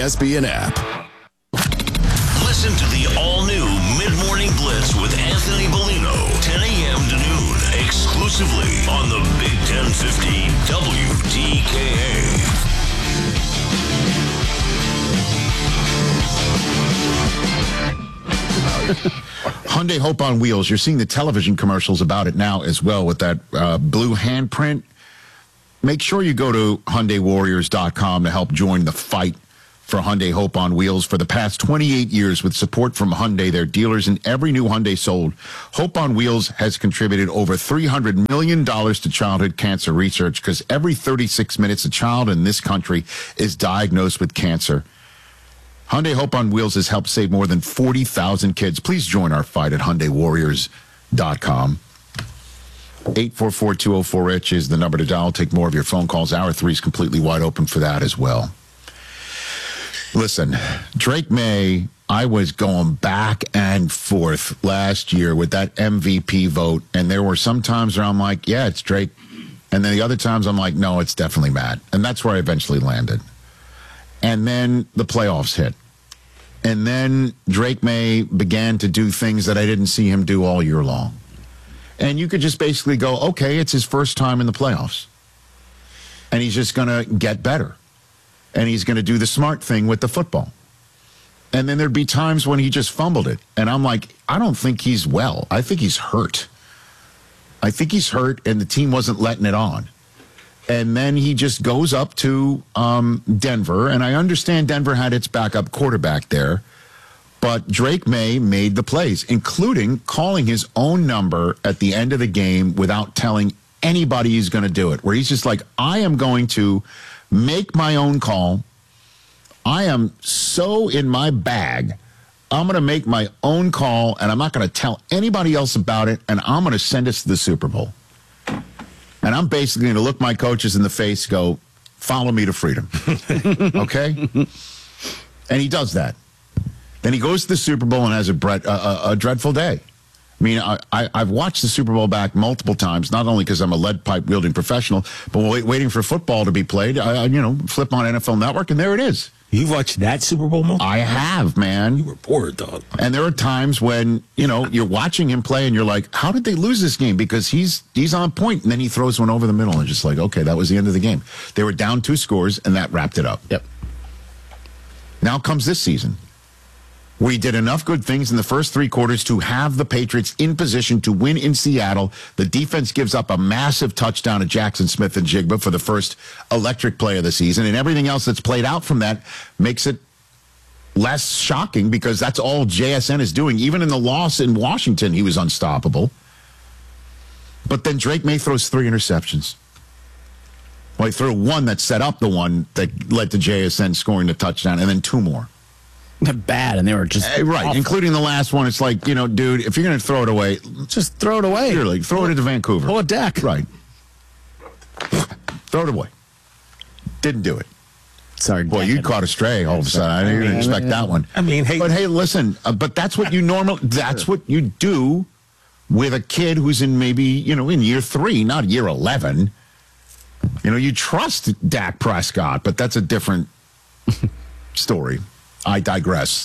ESPN app. Listen to the all-new Mid-Morning Blitz with Anthony Bellino, 10 a.m. to noon, exclusively on the Big 1050 WDKA. Hyundai Hope on Wheels. You're seeing the television commercials about it now as well with that blue handprint. Make sure you go to HyundaiWarriors.com to help join the fight for Hyundai Hope on Wheels. For the past 28 years, with support from Hyundai, their dealers, and every new Hyundai sold, Hope on Wheels has contributed over $300 million to childhood cancer research, because every 36 minutes a child in this country is diagnosed with cancer. Hyundai Hope on Wheels has helped save more than 40,000 kids. Please join our fight at HyundaiWarriors.com. 844-204-RICH is the number to dial. Take more of your phone calls. Hour 3 is completely wide open for that as well. Listen, Drake May, I was going back and forth last year with that MVP vote, and there were some times where I'm like, yeah, it's Drake. And then the other times I'm like, no, it's definitely Matt. And that's where I eventually landed. And then the playoffs hit. And then Drake May began to do things that I didn't see him do all year long. And you could just basically go, okay, it's his first time in the playoffs. And he's just going to get better. And he's going to do the smart thing with the football. And then there'd be times when he just fumbled it. And I'm like, I don't think he's well. I think he's hurt. I think he's hurt, and the team wasn't letting it on. And then he just goes up to Denver, and I understand Denver had its backup quarterback there, but Drake May made the plays, including calling his own number at the end of the game without telling anybody he's going to do it, where he's just like, I am going to make my own call. I am so in my bag. I'm going to make my own call, and I'm not going to tell anybody else about it, and I'm going to send us to the Super Bowl. And I'm basically going to look my coaches in the face, go, follow me to freedom. Okay? And he does that. Then he goes to the Super Bowl and has a dreadful day. I mean, I've watched the Super Bowl back multiple times, not only because I'm a lead pipe wielding professional, but waiting for football to be played. I flip on NFL Network, and there it is. You've watched that Super Bowl, Mo? I have, man. You were bored, dog. And there are times when, you're watching him play and you're like, how did they lose this game? Because he's on point, and then he throws one over the middle and just like, okay, that was the end of the game. They were down 2 scores, and that wrapped it up. Yep. Now comes this season. We did enough good things in the first 3 quarters to have the Patriots in position to win in Seattle. The defense gives up a massive touchdown to Jackson Smith and Jigba for the first electric play of the season, and everything else that's played out from that makes it less shocking because that's all JSN is doing. Even in the loss in Washington, he was unstoppable. But then Drake May throws 3 interceptions. Well, he threw one that set up the one that led to JSN scoring the touchdown, and then 2 more. They're bad, and they were just right, awful. Including the last one. It's like, dude, if you're going to throw it away, just throw it away. Really, throw it into Vancouver. Pull a deck. Right. Throw it away. Didn't do it. Sorry. Boy, you caught a stray all of a sudden. I didn't expect that one. I mean, hey. But hey, listen, but that's what you that's what you do with a kid who's in maybe, in year 3, not year 11. You trust Dak Prescott, but that's a different story. I digress.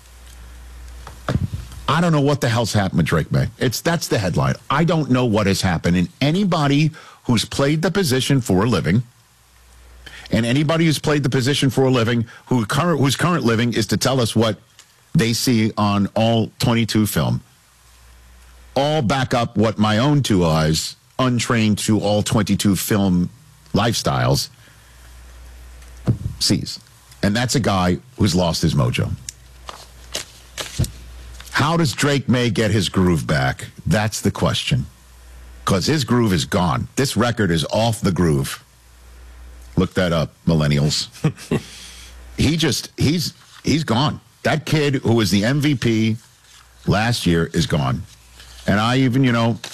I don't know what the hell's happened with Drake May. That's the headline. I don't know what has happened. And anybody who's played the position for a living, and anybody who's played the position for a living, whose current living is to tell us what they see on all 22 film, all back up what my own 2 eyes, untrained to all 22 film lifestyles, sees. And that's a guy who's lost his mojo. How does Drake May get his groove back? That's the question. Because his groove is gone. This record is off the groove. Look that up, millennials. He's gone. That kid who was the MVP last year is gone. And I even,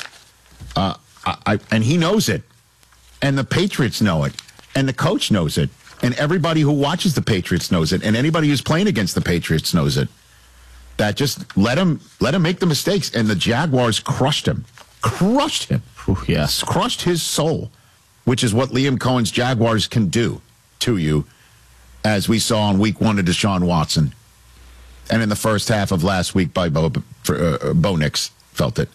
and he knows it. And the Patriots know it. And the coach knows it. And everybody who watches the Patriots knows it. And anybody who's playing against the Patriots knows it. That just let him make the mistakes. And the Jaguars crushed him. Crushed him. Ooh, yes. Crushed his soul, which is what Liam Cohen's Jaguars can do to you as we saw in week 1 to Deshaun Watson. And in the first half of last week by Bo Nix felt it.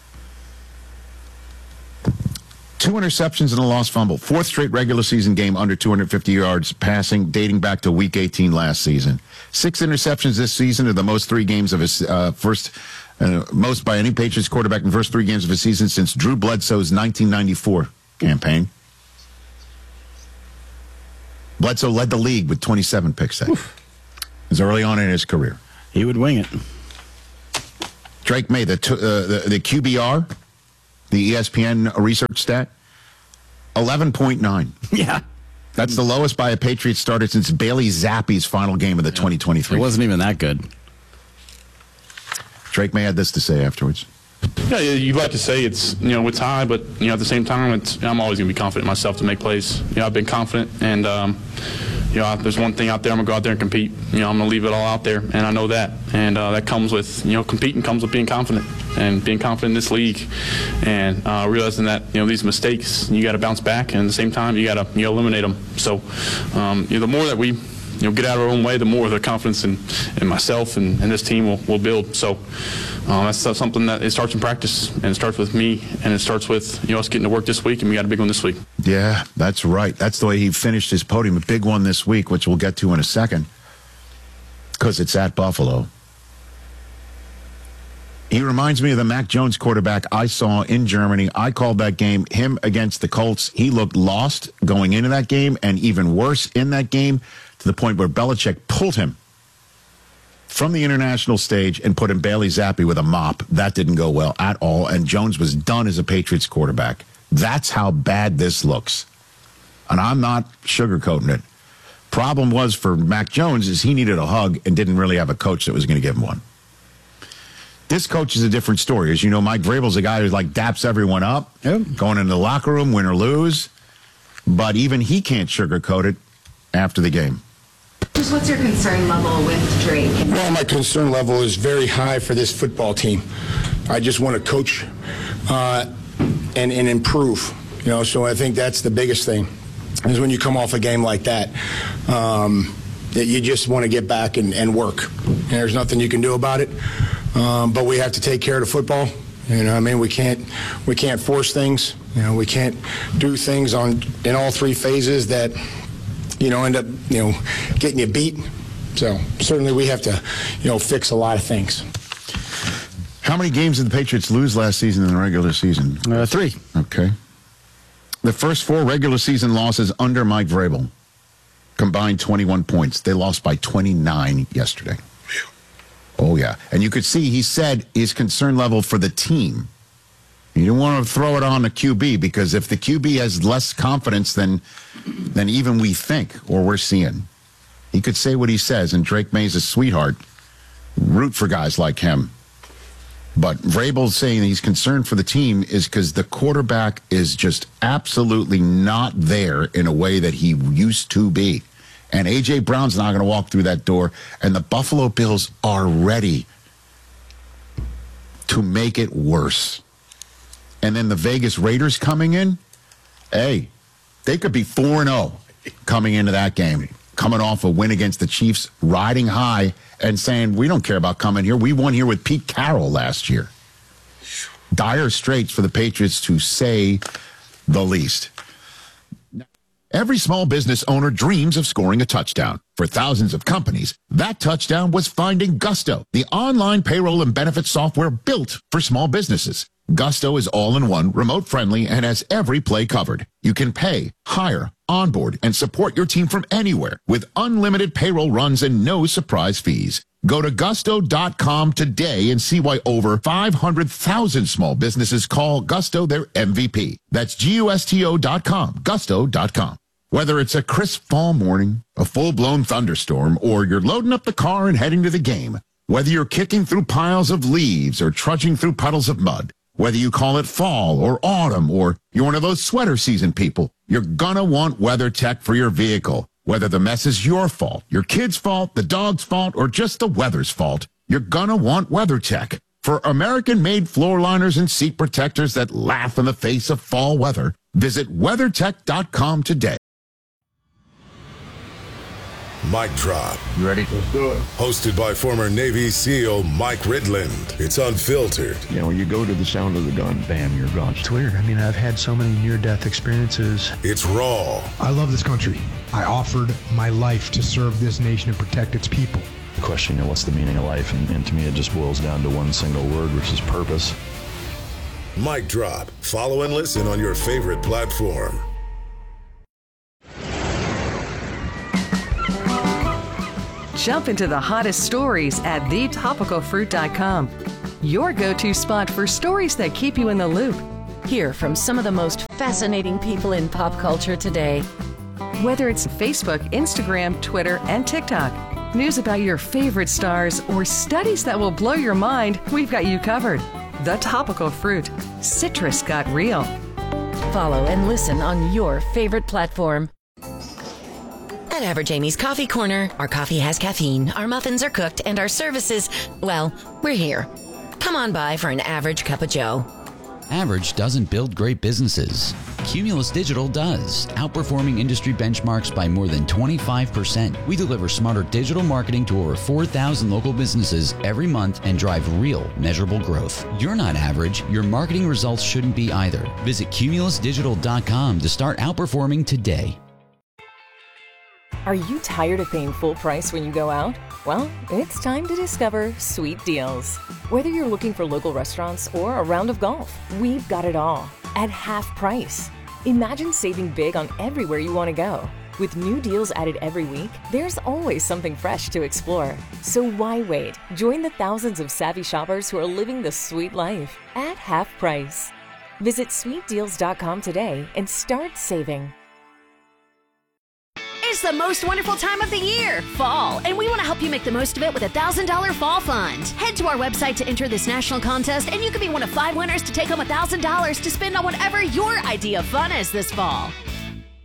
2 interceptions and a lost fumble. 4th straight regular season game under 250 yards passing, dating back to week 18 last season. 6 interceptions this season are the most 3 games of his most by any Patriots quarterback in the first 3 games of his season since Drew Bledsoe's 1994 campaign. Bledsoe led the league with 27 picks that year. It was early on in his career. He would wing it. Drake May, the QBR, the ESPN research stat, 11.9. Yeah. That's the lowest by a Patriots starter since Bailey Zappi's final game of the 2023. It wasn't even that good. Drake May had this to say afterwards. Yeah, you'd like to say it's high, but at the same time, I'm always going to be confident in myself to make plays. I've been confident, and there's one thing out there. I'm going to go out there and compete. I'm going to leave it all out there, and I know that. And that comes with competing comes with being confident, and being confident in this league, and realizing that these mistakes you got to bounce back, and at the same time you got to eliminate them. So the more that we get out of our own way, the more the confidence in myself and this team will build. So that's something that it starts in practice, and it starts with me, and it starts with us getting to work this week, and we got a big one this week. Yeah, that's right. That's the way he finished his podium. A big one this week, which we'll get to in a second, because it's at Buffalo. He reminds me of the Mac Jones quarterback I saw in Germany. I called that game, him against the Colts. He looked lost going into that game, and even worse in that game, to the point where Belichick pulled him from the international stage and put in Bailey Zappi with a mop. That didn't go well at all, and Jones was done as a Patriots quarterback. That's how bad this looks. And I'm not sugarcoating it. Problem was for Mac Jones is he needed a hug and didn't really have a coach that was going to give him one. This coach is a different story. As you know, Mike Vrabel's a guy who daps everyone up, going into the locker room, win or lose. But even he can't sugarcoat it after the game. Just what's your concern level with Drake? Well, my concern level is very high for this football team. I just want to coach and improve. So I think that's the biggest thing, is when you come off a game like that, that you just want to get back and work. And there's nothing you can do about it. But we have to take care of the football. We can't force things. We can't do things in all 3 phases that end up, getting you beat. So certainly we have to, fix a lot of things. How many games did the Patriots lose last season in the regular season? 3. Okay. The first 4 regular season losses under Mike Vrabel combined 21 points. They lost by 29 yesterday. Oh, yeah. And you could see he said his concern level for the team. You don't want to throw it on the QB, because if the QB has less confidence than even we think or we're seeing, he could say what he says, and Drake May's a sweetheart. Root for guys like him. But Vrabel's saying he's concerned for the team is because the quarterback is just absolutely not there in a way that he used to be. And A.J. Brown's not going to walk through that door, and the Buffalo Bills are ready to make it worse. And then the Vegas Raiders coming in, hey, they could be 4-0 coming into that game, coming off a win against the Chiefs, riding high and saying, we don't care about coming here. We won here with Pete Carroll last year. Dire straits for the Patriots, to say the least. Every small business owner dreams of scoring a touchdown. For thousands of companies, that touchdown was finding Gusto, the online payroll and benefits software built for small businesses. Gusto is all-in-one, remote-friendly, and has every play covered. You can pay, hire, onboard, and support your team from anywhere with unlimited payroll runs and no surprise fees. Go to gusto.com today and see why over 500,000 small businesses call Gusto their MVP. That's gusto.com, gusto.com. Whether it's a crisp fall morning, a full-blown thunderstorm, or you're loading up the car and heading to the game, whether you're kicking through piles of leaves or trudging through puddles of mud, whether you call it fall or autumn, or you're one of those sweater season people, you're gonna want WeatherTech for your vehicle. Whether the mess is your fault, your kid's fault, the dog's fault, or just the weather's fault, you're gonna want WeatherTech. For American-made floor liners and seat protectors that laugh in the face of fall weather, visit WeatherTech.com today. Mic Drop. You ready? Let's do it. Hosted by former Navy SEAL Mike Ridland. It's unfiltered. You know, when you go to the sound of the gun, bam, you're gone. It's weird. I mean, I've had so many near-death experiences. It's raw. I love this country. I offered my life to serve this nation and protect its people. The question, you know, what's the meaning of life? And to me, it just boils down to one single word, which is purpose. Mic Drop. Follow and listen on your favorite platform. Jump into the hottest stories at thetopicalfruit.com. Your go-to spot for stories that keep you in the loop. Hear from some of the most fascinating people in pop culture today. Whether it's Facebook, Instagram, Twitter, and TikTok, news about your favorite stars, or studies that will blow your mind, we've got you covered. The Topical Fruit. Citrus got real. Follow and listen on your favorite platform. At Average Amy's Coffee Corner, our coffee has caffeine, our muffins are cooked, and our services, well, we're here. Come on by for an average cup of joe. Average doesn't build great businesses. Cumulus Digital does, outperforming industry benchmarks by more than 25%. We deliver smarter digital marketing to over 4,000 local businesses every month and drive real, measurable growth. You're not average. Your marketing results shouldn't be either. Visit cumulusdigital.com to start outperforming today. Are you tired of paying full price when you go out? Well, it's time to discover Sweet Deals. Whether you're looking for local restaurants or a round of golf, we've got it all at half price. Imagine saving big on everywhere you want to go. With new deals added every week, there's always something fresh to explore. So why wait? Join the thousands of savvy shoppers who are living the sweet life at half price. Visit sweetdeals.com today and start saving. It's the most wonderful time of the year, fall, and we want to help you make the most of it with a $1,000 fall fund. Head to our website to enter this national contest, and you could be one of 5 winners to take home $1,000 to spend on whatever your idea of fun is this fall.